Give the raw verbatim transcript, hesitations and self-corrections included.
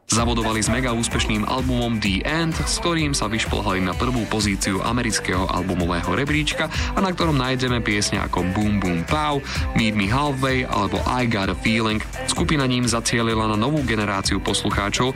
Zabodovali s mega úspešným albumom The End, s ktorým sa vyšplhali na prvú pozíciu amerického albumového rebríčka a na ktorom nájdeme piesne ako Boom Boom Pow, Meet Me Halfway alebo I Got a Feeling. Skupina ním zacielila na novú generáciu poslucháčov